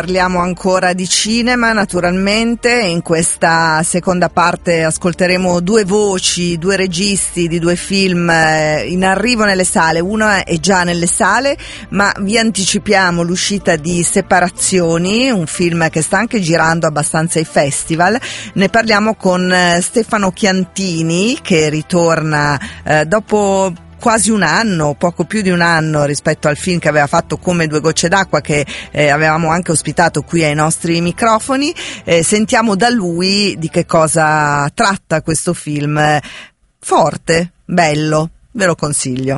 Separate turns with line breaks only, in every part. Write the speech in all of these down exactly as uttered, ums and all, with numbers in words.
Parliamo ancora di cinema, naturalmente. In questa seconda parte ascolteremo due voci, due registi di due film in arrivo nelle sale. Uno è già nelle sale, ma vi anticipiamo l'uscita di Separazioni, un film che sta anche girando abbastanza ai festival. Ne parliamo con Stefano Chiantini, che ritorna eh, dopo quasi un anno, poco più di un anno rispetto al film che aveva fatto Come due gocce d'acqua, che eh, avevamo anche ospitato qui ai nostri microfoni. Eh, sentiamo da lui di che cosa tratta questo film. Forte, bello, ve lo consiglio.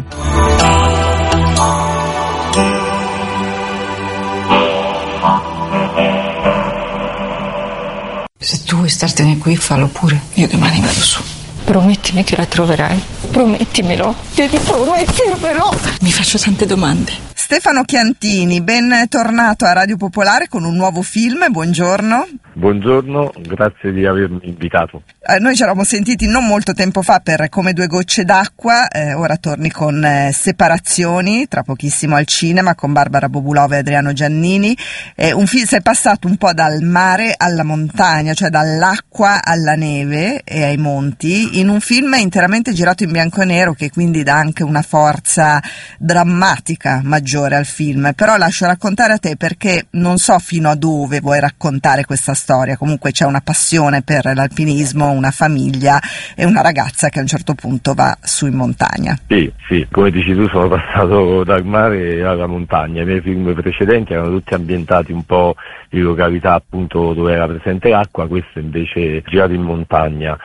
Se tu vuoi startene qui, fallo pure. Io domani vado su. Promettimi che la troverai. Promettimelo. Devi promettermelo. Mi faccio tante domande.
Stefano Chiantini, ben tornato a Radio Popolare con un nuovo film. Buongiorno.
Buongiorno, grazie di avermi invitato.
Eh, noi ci eravamo sentiti non molto tempo fa per Come due gocce d'acqua, eh, ora torni con eh, Separazioni, tra pochissimo al cinema, con Barbara Bobulova e Adriano Giannini. Eh, un film, sei passato un po' dal mare alla montagna, cioè dall'acqua alla neve e ai monti, in un film interamente girato in bianco e nero, che quindi dà anche una forza drammatica maggiore al film. Però lascio raccontare a te, perché non so fino a dove vuoi raccontare questa storia. Comunque c'è una passione per l'alpinismo, una famiglia e una ragazza che a un certo punto va su in montagna.
Sì, sì, come dici tu, sono passato dal mare alla montagna. I miei film precedenti erano tutti ambientati un po' in località appunto dove era presente l'acqua, questo invece girato in montagna.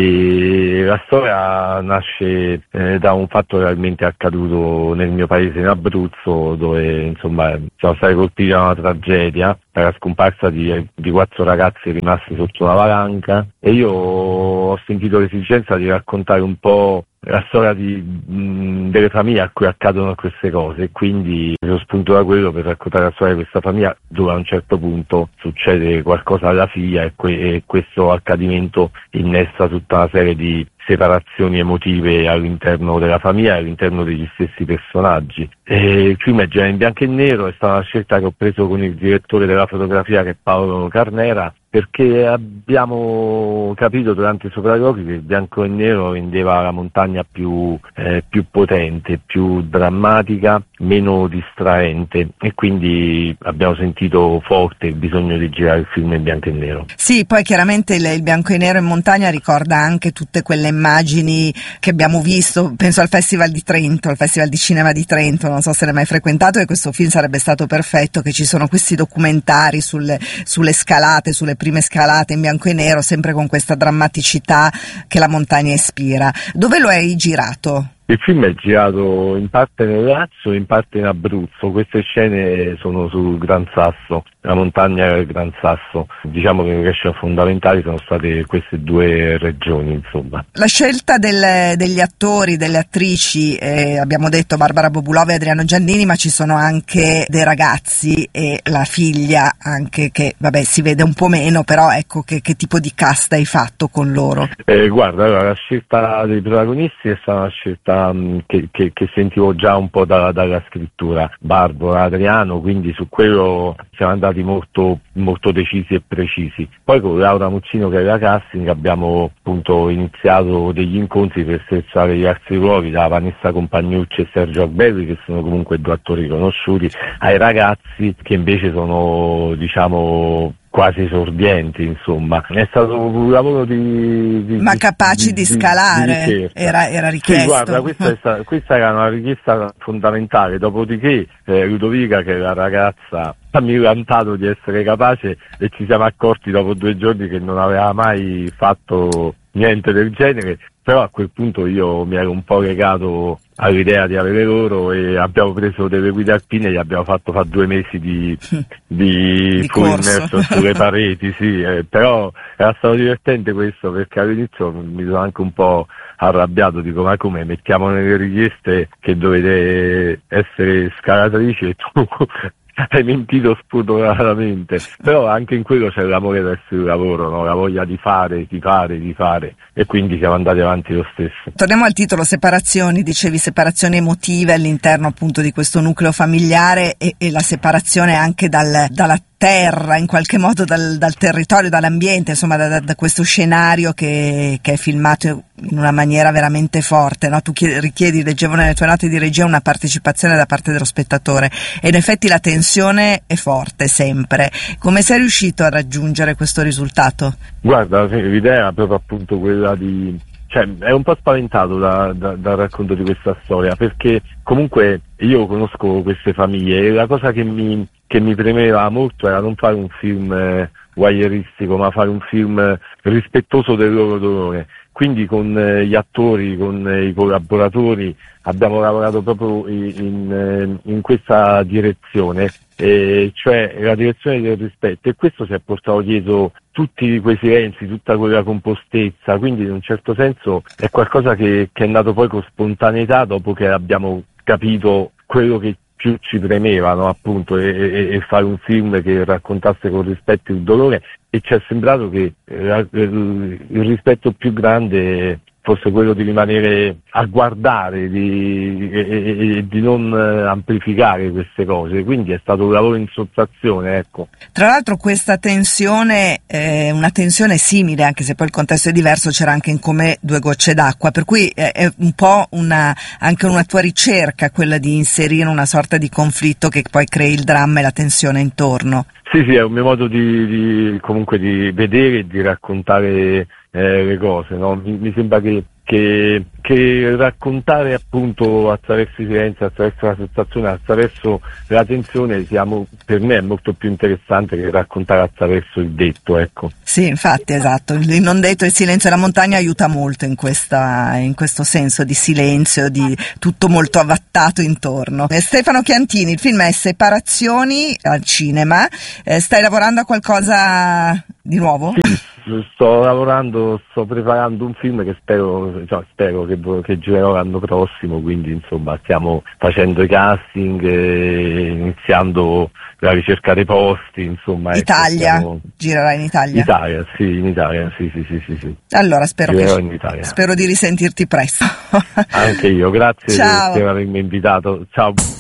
E la storia nasce eh, da un fatto realmente accaduto nel mio paese, in Abruzzo, dove insomma siamo stati colpiti da una tragedia per la scomparsa di, di quattro ragazzi rimasti sotto una valanga, e io ho sentito l'esigenza di raccontare un po' la storia di, mh, delle famiglie a cui accadono queste cose, e quindi ho preso spunto da quello per raccontare la storia di questa famiglia, dove a un certo punto succede qualcosa alla figlia e, que- e questo accadimento innesta tutta una serie di separazioni emotive all'interno della famiglia e all'interno degli stessi personaggi. E il film è già in bianco e nero, è stata una scelta che ho preso con il direttore della fotografia, che è Paolo Carnera, perché abbiamo capito durante i sopralluoghi che il bianco e nero rendeva la montagna più, eh, più potente, più drammatica, meno distraente, e quindi abbiamo sentito forte il bisogno di girare il film in bianco e nero.
Sì, poi chiaramente il, il bianco e nero in montagna ricorda anche tutte quelle immagini che abbiamo visto, penso al Festival di Trento, al Festival di Cinema di Trento, non so se l'hai mai frequentato, e questo film sarebbe stato perfetto, che ci sono questi documentari sulle, sulle scalate, sulle prime scalate in bianco e nero, sempre con questa drammaticità che la montagna ispira. Dove lo hai girato?
Il film è girato in parte nel Lazio e in parte in Abruzzo. Queste scene sono sul Gran Sasso, la montagna del Gran Sasso. Diciamo che le location fondamentali sono state queste due regioni, insomma.
La scelta del, degli attori, delle attrici, eh, abbiamo detto Barbara Bobulova e Adriano Giannini, ma ci sono anche dei ragazzi e la figlia anche, che vabbè si vede un po' meno, però ecco, che, che tipo di cast hai fatto con loro?
Eh, guarda, allora, la scelta dei protagonisti è stata una scelta Che, che, che sentivo già un po' da, dalla scrittura, Barbara, Adriano, quindi su quello siamo andati molto, molto decisi e precisi. Poi con Laura Muccino, che era casting, abbiamo appunto iniziato degli incontri per selezionare gli altri ruoli, da Vanessa Compagnucci e Sergio Alberri, che sono comunque due attori conosciuti, ai ragazzi che invece sono, diciamo, quasi esordienti, insomma. È stato un lavoro di... di
Ma capaci di, di scalare, di era, era richiesto.
Sì, guarda, questa, è stata, questa era una richiesta fondamentale, dopodiché eh, Ludovica, che è la ragazza, ha millantato di essere capace, e ci siamo accorti dopo due giorni che non aveva mai fatto niente del genere, però a quel punto io mi ero un po' legato all'idea di avere loro, e abbiamo preso delle guide alpine e gli abbiamo fatto fare due mesi di, di,
di
full immerso sulle pareti, sì, eh, però era stato divertente questo, perché all'inizio mi sono anche un po' arrabbiato, dico ma come mettiamo nelle richieste che dovete essere scalatrici e tu hai mentito spudoratamente, però anche in quello c'è l'amore verso il lavoro, no? La voglia di fare, di fare, di fare, e quindi siamo andati avanti lo stesso.
Torniamo al titolo, Separazioni, dicevi separazioni emotive all'interno appunto di questo nucleo familiare, e, e la separazione anche dal, dalla terra, in qualche modo dal, dal territorio, dall'ambiente, insomma da, da, da questo scenario che, che è filmato in una maniera veramente forte, no? Tu chiedi, richiedi, leggevo nelle tue note di regia, una partecipazione da parte dello spettatore e in effetti la tensione è forte sempre. Come sei riuscito a raggiungere questo risultato?
Guarda, l'idea era proprio appunto quella di... Cioè, è un po' spaventato da, da, dal racconto di questa storia, perché comunque io conosco queste famiglie e la cosa che mi, che mi premeva molto era non fare un film eh, voyeuristico, ma fare un film rispettoso del loro dolore. Quindi con eh, gli attori, con eh, i collaboratori abbiamo lavorato proprio in, in, in questa direzione, eh, cioè la direzione del rispetto, e questo si è portato dietro tutti quei silenzi, tutta quella compostezza, quindi in un certo senso è qualcosa che, che è nato poi con spontaneità dopo che abbiamo capito quello che più ci premeva, no? Appunto, e, e, e fare un film che raccontasse con rispetto il dolore, e ci è sembrato che eh, il, il rispetto più grande fosse quello di rimanere a guardare, di, e, e, e di non amplificare queste cose, quindi è stato un lavoro in sottrazione, ecco.
Tra l'altro questa tensione, eh, una tensione simile, anche se poi il contesto è diverso, c'era anche in Come due gocce d'acqua, per cui è, è un po' una, anche una tua ricerca quella di inserire una sorta di conflitto che poi crei il dramma e la tensione intorno.
Sì, sì, è un mio modo di, di comunque di vedere e di raccontare eh, le cose, no? Mi, mi sembra che, che, che raccontare appunto attraverso i silenzi, attraverso la sensazione, attraverso la tensione, siamo, per me è molto più interessante che raccontare attraverso il detto, ecco.
Sì, infatti, esatto, il non detto e il silenzio della montagna aiuta molto in questa, in questo senso di silenzio, di tutto molto avvattato intorno. Eh, Stefano Chiantini, il film è Separazioni al cinema, eh, stai lavorando a qualcosa di nuovo?
Sì, sto lavorando, sto preparando un film che spero, cioè, spero che, che girerò l'anno prossimo, quindi insomma stiamo facendo i casting, eh, iniziando la ricerca dei posti, insomma.
Italia?
Ecco, stiamo...
Girerà in Italia?
Italia, sì, in Italia, sì, sì, sì, sì. sì.
Allora spero, che...
in Italia.
spero di risentirti presto.
Anche io, grazie
Ciao.
per avermi invitato, ciao.